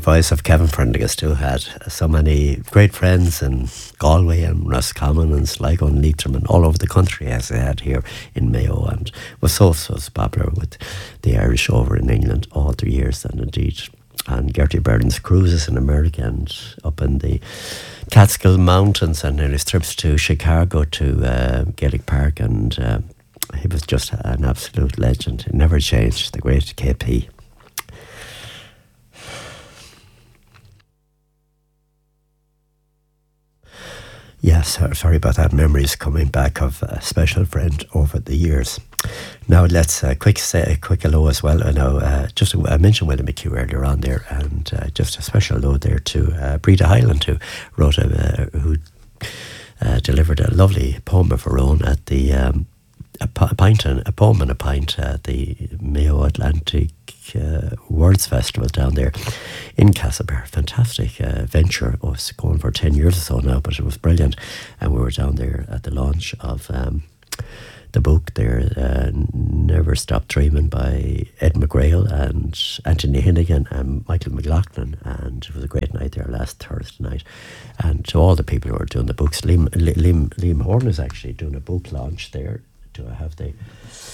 voice of Kevin Prendergast, who had so many great friends in Galway and Roscommon and Sligo and Leitrim and all over the country, as they had here in Mayo, and was so popular with the Irish over in England all the years, and indeed. And Gertie Burden's cruises in America and up in the Catskill Mountains, and his trips to Chicago to Gaelic Park, and he was just an absolute legend. It never changed, the great KP. Yes, sorry about that. Memories coming back of a special friend over the years. Now let's say a quick hello as well. I mentioned Willie McHugh earlier on there, and just a special hello there to Breda Hyland, who wrote who delivered a lovely poem of her own at the a poem and a pint at the Mayo Atlantic Words Festival down there in Castlebar. Fantastic venture. It was going for 10 years or so now, but it was brilliant. And we were down there at the launch of the book there, Never Stop Dreaming by Ed McGrail and Anthony Hinnigan and Michael McLaughlin, and it was a great night there last Thursday night. And to all the people who are doing the books, Liam Horn is actually doing a book launch there to have the